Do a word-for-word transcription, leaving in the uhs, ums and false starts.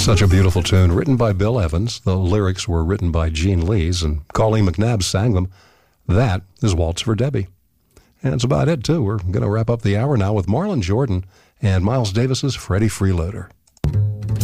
Such a beautiful tune, written by Bill Evans. The lyrics were written by Gene Lees, and Colleen McNabb sang them. That is Waltz for Debbie. And that's about it, too. We're going to wrap up the hour now with Marlon Jordan and Miles Davis's Freddie Freeloader.